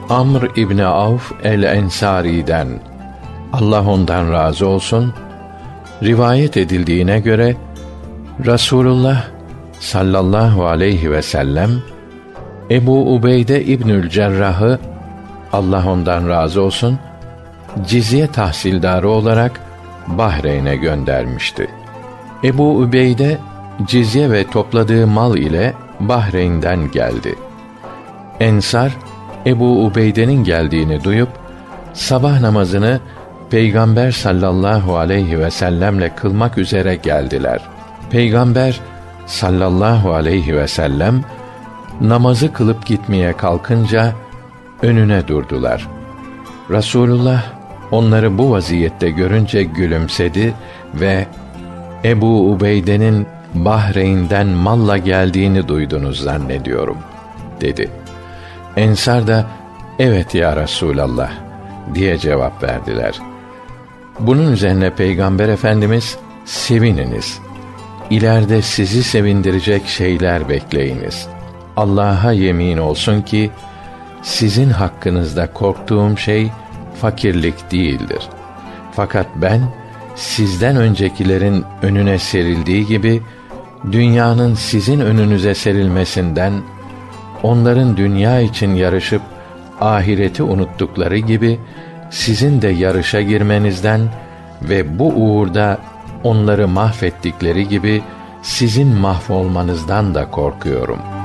Amr İbni Avf el-Ensari'den, Allah ondan razı olsun, rivayet edildiğine göre Rasulullah sallallahu aleyhi ve sellem Ebu Ubeyde İbnül Cerrah'ı, Allah ondan razı olsun, cizye tahsildarı olarak Bahreyn'e göndermişti. Ebu Ubeyde cizye ve topladığı mal ile Bahreyn'den geldi. Ensar Ebu Ubeyde'nin geldiğini duyup sabah namazını Peygamber sallallahu aleyhi ve sellemle kılmak üzere geldiler. Peygamber sallallahu aleyhi ve sellem namazı kılıp gitmeye kalkınca önüne durdular. Rasulullah onları bu vaziyette görünce gülümsedi ve Ebu Ubeyde'nin Bahreyn'den malla geldiğini duydunuz zannediyorum dedi. Ensar da evet ya Resulallah diye cevap verdiler. Bunun üzerine Peygamber Efendimiz sevininiz. İleride sizi sevindirecek şeyler bekleyiniz. Allah'a yemin olsun ki sizin hakkınızda korktuğum şey fakirlik değildir. Fakat ben sizden öncekilerin önüne serildiği gibi dünyanın sizin önünüze serilmesinden, onların dünya için yarışıp ahireti unuttukları gibi sizin de yarışa girmenizden ve bu uğurda onları mahvettikleri gibi sizin mahvolmanızdan da korkuyorum.''